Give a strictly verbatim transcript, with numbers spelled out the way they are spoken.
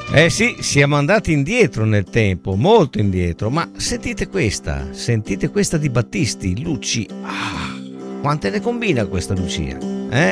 Eh sì, siamo andati indietro nel tempo, molto indietro, ma sentite questa, sentite questa di Battisti, Luci. Ah, quante ne combina questa Lucia?